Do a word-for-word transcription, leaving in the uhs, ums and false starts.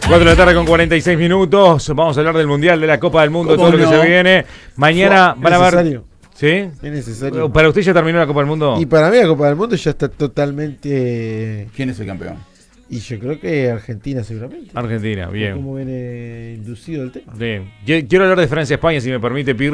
cuatro de la tarde con cuarenta y seis minutos. Vamos a hablar del Mundial, de la Copa del Mundo, todo ¿Cómo lo que no? se viene. Mañana Es van a ver. necesario. ¿Sí? Es necesario. ¿Para usted ya terminó la Copa del Mundo? Y para mí la Copa del Mundo ya está totalmente... ¿Quién es el campeón? Y yo creo que Argentina seguramente. Argentina, bien. ¿Cómo viene inducido el tema? Bien. Quiero hablar de Francia-España, si me permite, Pirro.